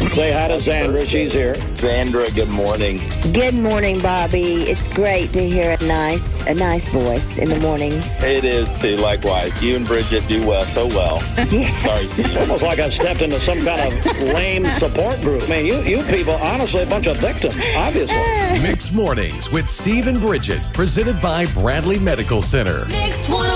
Say hi to Zandra. She's here. Sandra, good morning. Good morning, Bobby. It's great to hear a nice voice in the mornings. It is too, likewise. You and Bridget do so well. Yes. Sorry, Steve. It's almost like I stepped into some kind of lame support group. I mean, you people, honestly, a bunch of victims, obviously. Mixed Mornings with Steve and Bridget, presented by Bradley Medical Center. Mix 101.